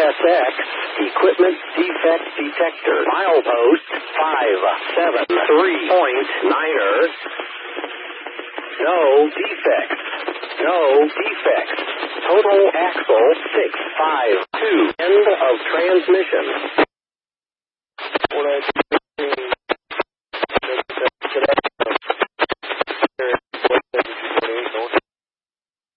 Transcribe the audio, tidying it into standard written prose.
ESX, Equipment Defect Detector. Milepost 573.9er. No defects. No defects. Total axle 652. End of transmission.